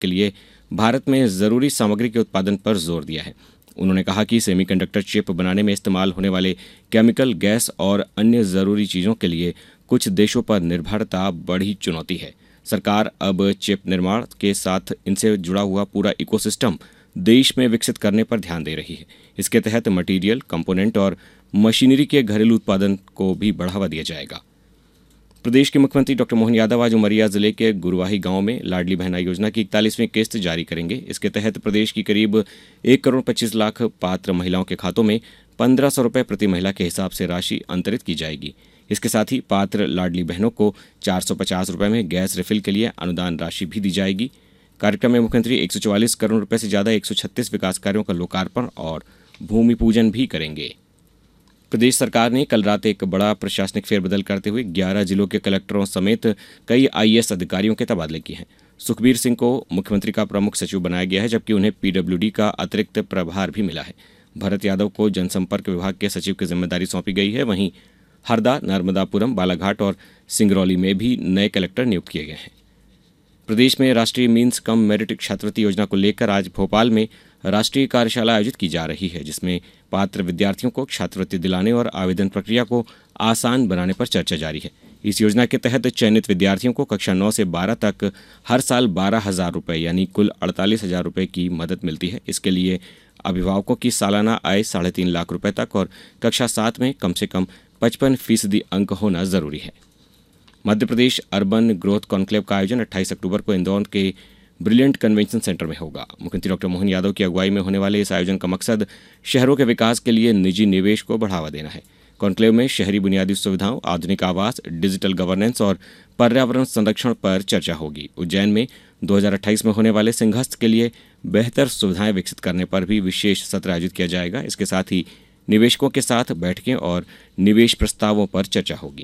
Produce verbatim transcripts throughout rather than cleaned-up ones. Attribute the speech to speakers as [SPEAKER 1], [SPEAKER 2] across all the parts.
[SPEAKER 1] के लिए भारत में जरूरी सामग्री के उत्पादन पर जोर दिया है। उन्होंने कहा कि सेमीकंडक्टर चिप बनाने में इस्तेमाल होने वाले केमिकल, गैस और अन्य जरूरी चीजों के लिए कुछ देशों पर निर्भरता बड़ी चुनौती है। सरकार अब चिप निर्माण के साथ इनसे जुड़ा हुआ पूरा इकोसिस्टम देश में विकसित करने पर ध्यान दे रही है। इसके तहत मटेरियल, कंपोनेंट और मशीनरी के घरेलू उत्पादन को भी बढ़ावा दिया जाएगा। प्रदेश के मुख्यमंत्री डॉक्टर मोहन यादव आज उमरिया जिले के गुरुवाही गांव में लाडली बहना योजना की इकतालीसवीं किस्त जारी करेंगे। इसके तहत प्रदेश की करीब एक करोड़ पच्चीस लाख पात्र महिलाओं के खातों में पंद्रह सौ रुपये प्रति महिला के हिसाब से राशि अंतरित की जाएगी। इसके साथ ही पात्र लाडली बहनों को चार सौ पचास रुपये में गैस रिफिल के लिए अनुदान राशि भी दी जाएगी। कार्यक्रम में मुख्यमंत्री एक सौ चौवालीस करोड़ रुपये से ज्यादा एक सौ छत्तीस विकास कार्यों का लोकार्पण और भूमि पूजन भी करेंगे। प्रदेश सरकार ने कल रात एक बड़ा प्रशासनिक फेरबदल करते हुए ग्यारह जिलों के कलेक्टरों समेत कई आई ए एस अधिकारियों के तबादले किए हैं। सुखबीर सिंह को मुख्यमंत्री का प्रमुख सचिव बनाया गया है, जबकि उन्हें पी डब्ल्यू डी का अतिरिक्त प्रभार भी मिला है। भरत यादव को जनसंपर्क विभाग के सचिव की जिम्मेदारी सौंपी गई है। वहीं हरदा, नर्मदापुरम, बालाघाट और सिंगरौली में भी नए कलेक्टर नियुक्त किए गए हैं। प्रदेश में राष्ट्रीय मीन्स कम मेरिट छात्रवृत्ति योजना को लेकर आज भोपाल में राष्ट्रीय कार्यशाला आयोजित की जा रही है, जिसमें पात्र विद्यार्थियों को छात्रवृत्ति दिलाने और आवेदन प्रक्रिया को आसान बनाने पर चर्चा जारी है। इस योजना के तहत चयनित विद्यार्थियों को कक्षा नौ से बारह तक हर साल बारह हजार रुपये यानी कुल अड़तालीस हजार रुपये की मदद मिलती है। इसके लिए अभिभावकों की सालाना आय साढ़े तीन लाख रुपये तक और कक्षा सात में कम से कम पचपन फीसदी अंक होना जरूरी है। Madhya Pradesh urban growth conclave का आयोजन अट्ठाईस अक्टूबर को इंदौर के ब्रिलियंट कन्वेंशन सेंटर में होगा। मुख्यमंत्री डॉक्टर मोहन यादव की अगुवाई में होने वाले इस आयोजन का मकसद शहरों के विकास के लिए निजी निवेश को बढ़ावा देना है। कॉन्क्लेव में शहरी बुनियादी सुविधाओं, आधुनिक आवास, डिजिटल गवर्नेंस और पर्यावरण संरक्षण पर चर्चा होगी। उज्जैन में दो हज़ार अट्ठाईस में होने वाले सिंहस्थ के लिए बेहतर सुविधाएं विकसित करने पर भी विशेष सत्र आयोजित किया जाएगा। इसके साथ ही निवेशकों के साथ बैठकें और निवेश प्रस्तावों पर चर्चा होगी।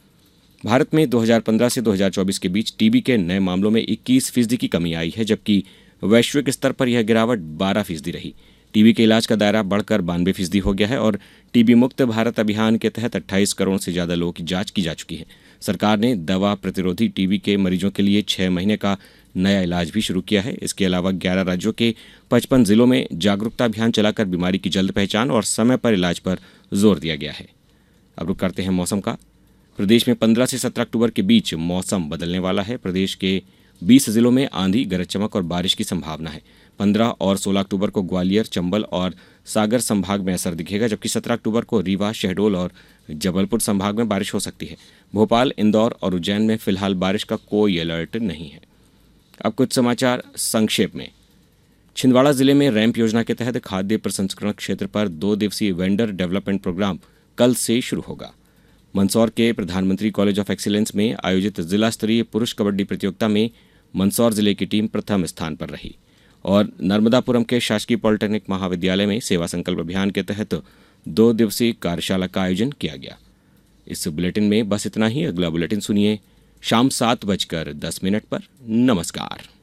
[SPEAKER 1] भारत में दो हज़ार पंद्रह से दो हज़ार चौबीस के बीच टीबी के नए मामलों में इक्कीस फीसदी की कमी आई है, जबकि वैश्विक स्तर पर यह गिरावट बारह फीसदी रही। टीबी के इलाज का दायरा बढ़कर बानवे फीसदी हो गया है और टीबी मुक्त भारत अभियान के तहत अट्ठाईस करोड़ से ज्यादा लोगों की जांच की जा चुकी है। सरकार ने दवा प्रतिरोधी टीबी के मरीजों के लिए छह महीने का नया इलाज भी शुरू किया है। इसके अलावा ग्यारह राज्यों के पचपन जिलों में जागरूकता अभियान चलाकर बीमारी की जल्द पहचान और समय पर इलाज पर जोर दिया गया है। अब रुक करते हैं मौसम का। प्रदेश में पंद्रह से सत्रह अक्टूबर के बीच मौसम बदलने वाला है। प्रदेश के बीस जिलों में आंधी, गरज चमक और बारिश की संभावना है। पंद्रह और सोलह अक्टूबर को ग्वालियर, चंबल और सागर संभाग में असर दिखेगा, जबकि सत्रह अक्टूबर को रीवा, शहडोल और जबलपुर संभाग में बारिश हो सकती है। भोपाल, इंदौर और उज्जैन में फिलहाल बारिश का कोई अलर्ट नहीं है। अब कुछ समाचार संक्षेप में। छिंदवाड़ा जिले में रैंप योजना के तहत खाद्य प्रसंस्करण क्षेत्र पर दो दिवसीय वेंडर डेवलपमेंट प्रोग्राम कल से शुरू होगा। मंदसौर के प्रधानमंत्री कॉलेज ऑफ एक्सीलेंस में आयोजित जिला स्तरीय पुरुष कबड्डी प्रतियोगिता में मंदसौर जिले की टीम प्रथम स्थान पर रही और नर्मदापुरम के शासकीय पॉलिटेक्निक महाविद्यालय में सेवा संकल्प अभियान के तहत दो दिवसीय कार्यशाला का आयोजन किया गया। इस बुलेटिन में बस इतना ही। अगला बुलेटिन सुनिए शाम सात बजकर दस मिनट पर। नमस्कार।